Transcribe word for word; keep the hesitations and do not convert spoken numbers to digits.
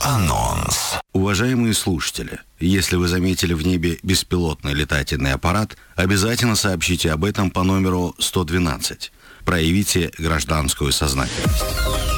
Анонс. Уважаемые слушатели, если вы заметили в небе беспилотный летательный аппарат, обязательно сообщите об этом по номеру сто двенадцать. Проявите гражданскую сознательность.